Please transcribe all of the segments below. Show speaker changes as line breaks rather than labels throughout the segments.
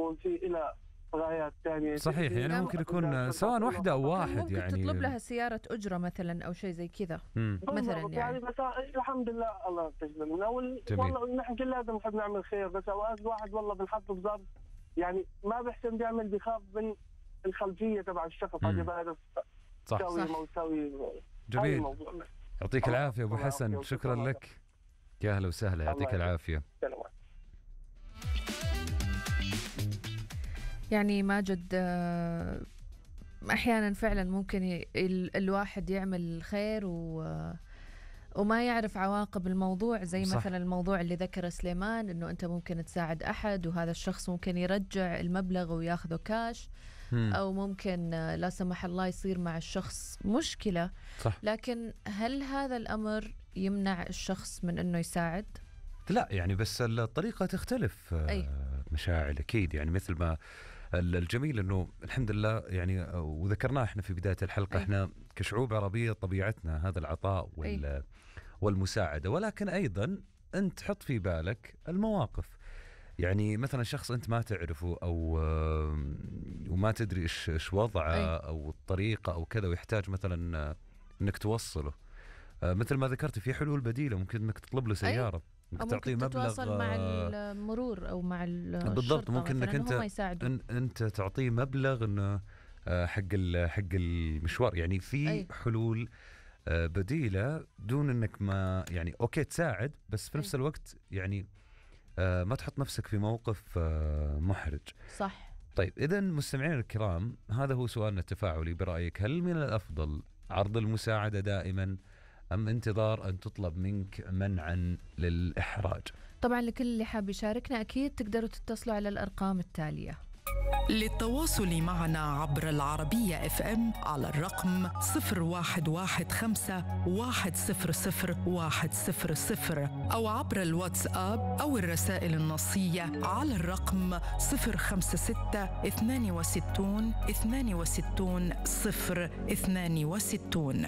يكون في إلى غايات ثانية.
صحيح، يعني ممكن يكون سواء واحدة أو واحد،
ممكن
يعني
تطلب لها سيارة أجرة مثلا أو شيء زي كذا مثلا.
يعني بس الحمد لله الله تجملنا والله نحن كلنا بنحب نعمل خير، بس أوقات الواحد والله بنحط بظرف يعني ما بيحسن بيعمل، بيخاف من الخلفية تبع الشخص هذا بعرف سوي ما سوي.
جميل، يعطيك العافية أبو حسن، شكرا لك، يا أهلا وسهلا، يعطيك العافية.
يعني ماجد أحيانا فعلا ممكن الواحد يعمل خير وما يعرف عواقب الموضوع، زي صح. مثلا الموضوع اللي ذكره سليمان، إنه أنت ممكن تساعد أحد وهذا الشخص ممكن يرجع المبلغ وياخذه كاش، أو ممكن لا سمح الله يصير مع الشخص مشكلة، صح. لكن هل هذا الأمر يمنع الشخص من أنه يساعد؟
لا يعني بس الطريقة تختلف. مشاعل أكيد، يعني مثل ما الجميل أنه الحمد لله يعني وذكرناه إحنا في بداية الحلقة، إحنا كشعوب عربية طبيعتنا هذا العطاء والمساعدة، ولكن أيضا أنت حط في بالك المواقف. يعني مثلا شخص أنت ما تعرفه أو وما تدري إيش وضعه أو الطريقة أو كذا، ويحتاج مثلا أنك توصله، مثل ما ذكرت في حلول بديلة، ممكن أنك تطلب له سيارة،
ممكن تعطيه مبلغ، تتواصل مع المرور أو مع
بالضبط، ممكن أنك أنت تعطيه مبلغ إنه حق المشوار. يعني في حلول بديلة دون إنك ما يعني أوكي تساعد، بس في نفس الوقت يعني ما تحط نفسك في موقف محرج.
صح.
طيب إذن مستمعين الكرام، هذا هو سؤالنا التفاعلي برأيك: هل من الأفضل عرض المساعدة دائما أم انتظار أن تطلب منك منعا للإحراج؟ طبعا
لكل اللي حاب يشاركنا أكيد تقدروا تتصلوا على الأرقام التالية
للتواصل معنا عبر العربية FM على الرقم 0115 100 100 أو عبر الواتساب أو الرسائل النصية على الرقم 056 62 62 062.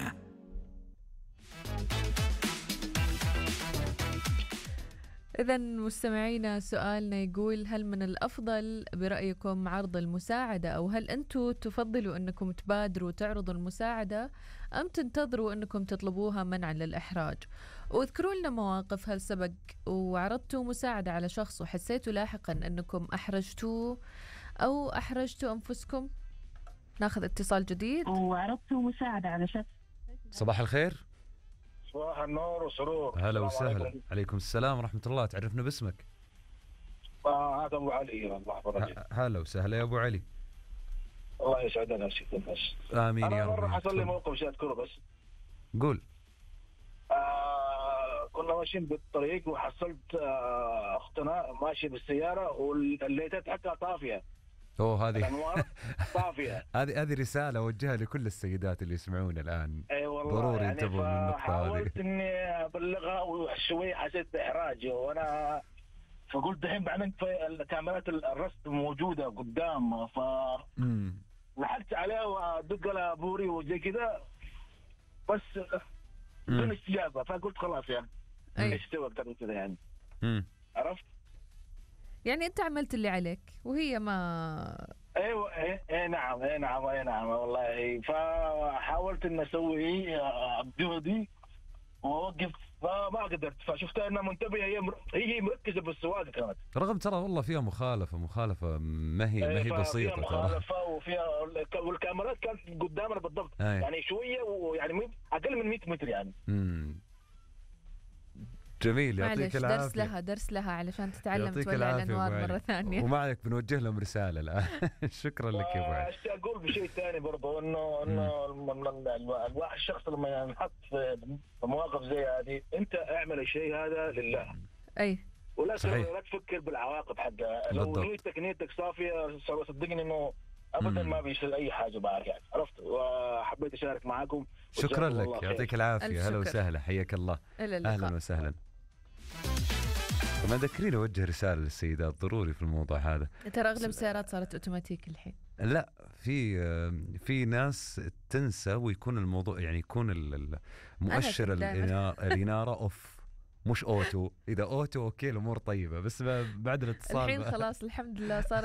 إذن مستمعينا سؤالنا يقول: هل من الأفضل برأيكم عرض المساعدة، أو هل أنتم تفضلوا أنكم تبادروا تعرضوا المساعدة أم تنتظروا أنكم تطلبوها منعا للإحراج؟ واذكروا لنا مواقف هل سبق وعرضتوا مساعدة على شخص وحسيتوا لاحقا أنكم أحرجتوه أو أحرجتوا أنفسكم. ناخذ اتصال جديد.
وعرضتوا مساعدة على شخص.
صباح الخير.
صباح النور وسرور.
هلا وسهلا. عليكم السلام ورحمة الله، تعرفنا باسمك؟
هذا أبو علي. الله يحفظك.
هلا وسهلا يا أبو علي.
الله يسعدنا سيد الناس.
آمين يا رب.
أنا مرة حصل لي موقف شيء أذكره بس.
قول.
كنا ماشيين بالطريق وحصلت أختنا ماشية بالسيارة والليتات حقها طافية.
هذه
طافية.
هذه رسالة أوجهها لكل السيدات اللي يسمعون الآن. ضروري ينتبهوا من النقطة هذه.
حاولت إني أبلغها وشوي حسيت بإحراج، وأنا فقلت الحين بعدين الكاميرات الرصد موجودة قدام، لحقت عليها وأدق لها بوري وزي كذا، بس بدون استجابة، فقلت خلاص يعني إيش تسوي أكثر من كذا يعني. عرفت؟
يعني أنت عملت اللي عليك وهي ما.
ايوه نعم والله. فحاولت ان اسوي بجهدي واوقف، فما قدرت، فشفتها انها منتبهه، هي مركزه بالسواقه كانت،
رغم ترى والله فيها مخالفه ما هي بسيطه،
مخالفه وفيها والكاميرات كانت قدامنا بالضبط. يعني شويه ويعني اقل من 100 متر يعني.
جميل، يعطيك
العافية. درس لها علشان تتعلم تولع الأنوار مرة ثانية.
ومعك بنوجه لهم رسالة الآن. شكرا لك يا أبو علي.
أقول بشيء ثاني برضه، إنه الشخص لما ينحط في مواقف زي هذه، أنت اعمل الشيء هذا لله. ولا تفكر بالعواقب حقها. لو نيتك صافية صدقني إنه أبدا ما بيصير أي حاجة معك يعني. عرفت؟ وحبيت أشارك معكم.
شكرا لك، يعطيك العافية. هلا وسهلا، حياك الله. أهلا وسهلا. طبعا ذكريني أوجه رسالة للسيدات ضروري في الموضوع هذا.
ترى أغلب السيارات صارت أوتوماتيك الحين.
لا، في ناس تنسى ويكون الموضوع يعني يكون المؤشر الإنارة أوف مش أوتو. إذا أوتو أوكي الأمور طيبة، بس بعد الاتصال
الحين خلاص الحمد لله صار